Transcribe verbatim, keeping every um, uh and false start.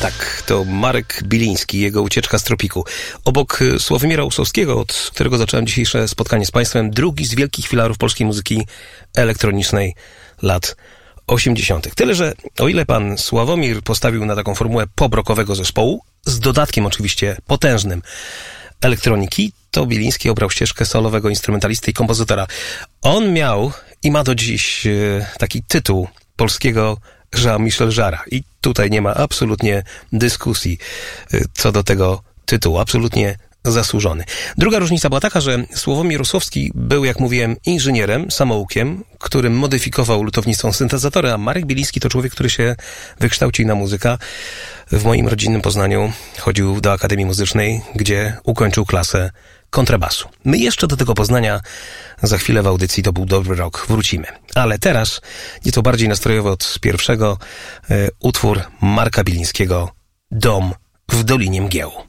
Tak, to Marek Biliński, jego Ucieczka z tropiku. Obok Sławomira Usowskiego, od którego zacząłem dzisiejsze spotkanie z Państwem, drugi z wielkich filarów polskiej muzyki elektronicznej lat osiemdziesiątych. Tyle, że o ile pan Sławomir postawił na taką formułę pop-rockowego zespołu, z dodatkiem oczywiście potężnym elektroniki, to Biliński obrał ścieżkę solowego instrumentalisty i kompozytora. On miał i ma do dziś taki tytuł polskiego Jean-Michel Jarre. I tutaj nie ma absolutnie dyskusji co do tego tytułu. Absolutnie zasłużony. Druga różnica była taka, że Sławomir Usowski był, jak mówiłem, inżynierem, samoukiem, którym modyfikował lutownictwem syntezatory, a Marek Biliński to człowiek, który się wykształcił na muzyka. W moim rodzinnym Poznaniu chodził do Akademii Muzycznej, gdzie ukończył klasę kontrabasu. My jeszcze do tego Poznania za chwilę w audycji To był dobry rok wrócimy. Ale teraz nieco bardziej nastrojowo od pierwszego y, utwór Marka Bilińskiego Dom w Dolinie Mgieł.